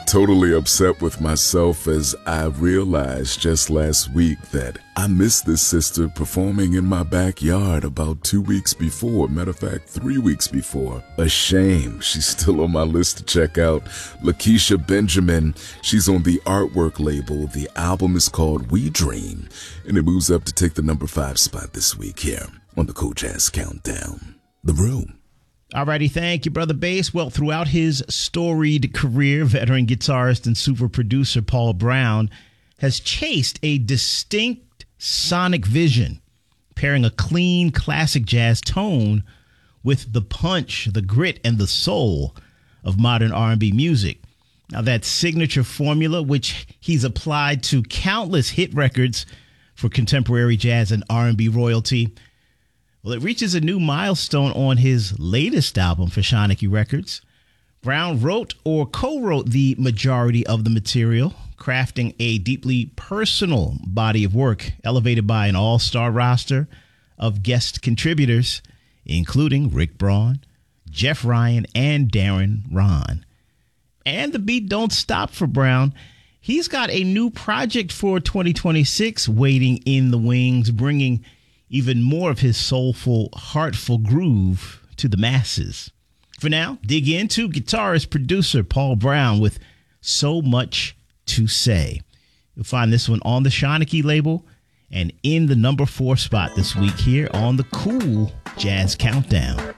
totally upset with myself as I realized just last week that I missed this sister performing in my backyard about 2 weeks before. Matter of fact, 3 weeks before. A shame. She's still on my list to check out. Lakeisha Benjamin. She's on the Artwork label. The album is called We Dream, and it moves up to take the number 5 spot this week here on the Cool Jazz Countdown. The Room. Alrighty, thank you, Brother Bass. Well, throughout his storied career, veteran guitarist and super producer Paul Brown has chased a distinct sonic vision, pairing a clean classic jazz tone with the punch, the grit, and the soul of modern R&B music. Now, that signature formula, which he's applied to countless hit records for contemporary jazz and R&B royalty, well, it reaches a new milestone on his latest album for Shanachie Records. Brown wrote or co-wrote the majority of the material, crafting a deeply personal body of work elevated by an all-star roster of guest contributors, including Rick Braun, Jeff Ryan, and Darren Rahn. And the beat don't stop for Brown. He's got a new project for 2026 waiting in the wings, bringing even more of his soulful, heartful groove to the masses. For now, dig into guitarist, producer Paul Brown with So Much to Say. You'll find this one on the Shanachie label and in the number 4 spot this week here on the Cool Jazz Countdown.